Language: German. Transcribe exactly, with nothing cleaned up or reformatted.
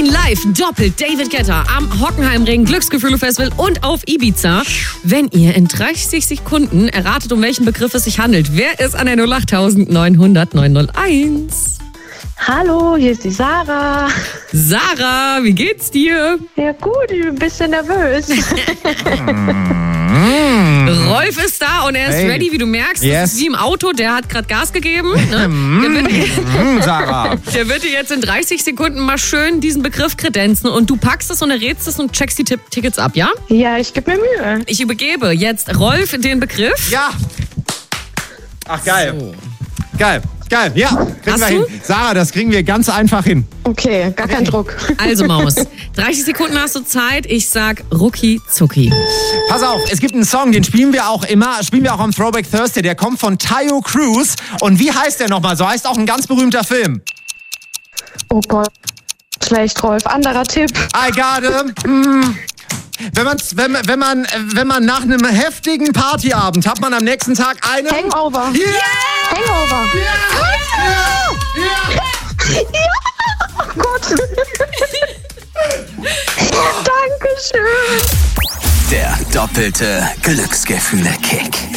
ihn live doppelt. David Guetta am Hockenheimring Glücksgefühle Festival und auf Ibiza. Wenn ihr in dreißig Sekunden erratet, um welchen Begriff es sich handelt, wer ist an der null acht neun null null neun null eins? Hallo, hier ist die Sarah. Sarah, wie geht's dir? Ja gut, ich bin ein bisschen nervös. Rolf ist da und er ist Hey. ready, wie du merkst. Yes. Das ist wie im Auto, der hat gerade Gas gegeben. Ne? Der, wird dir, Sarah. der wird dir jetzt in dreißig Sekunden mal schön diesen Begriff kredenzen und du packst es und errätst es und checkst die Tipp- Tickets ab, ja? Ja, ich gebe mir Mühe. Ich übergebe jetzt Rolf den Begriff. Ja. Ach, geil. So. Geil. Geil. Ja, kriegen Hast wir du? hin. Sarah, das kriegen wir ganz einfach hin. Okay, gar kein Druck. Also Maus, dreißig Sekunden hast du Zeit. Ich sag Rucki Zucki. Pass auf, es gibt einen Song, den spielen wir auch immer, spielen wir auch am Throwback Thursday. Der kommt von Tayo Cruz. Und wie heißt der nochmal? So heißt auch ein ganz berühmter Film. Oh Gott, schlecht, Rolf. Anderer Tipp. I got him. Wenn man, wenn, wenn, man, wenn man nach einem heftigen Partyabend hat man am nächsten Tag einen... Hangover. Yeah! Hangover. Ja! Ja! Ja! Oh Gott. Dankeschön. Der doppelte Glücksgefühle-Kick.